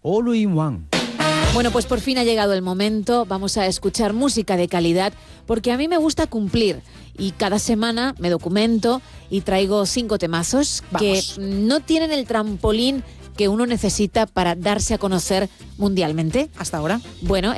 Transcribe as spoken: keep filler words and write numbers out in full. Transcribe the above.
All in One. Bueno, pues por fin ha llegado el momento. Vamos a escuchar música de calidad, porque a mí me gusta cumplir. Y cada semana me documento y traigo cinco temazos Vamos. que no tienen el trampolín que uno necesita para darse a conocer mundialmente. Hasta ahora. Bueno,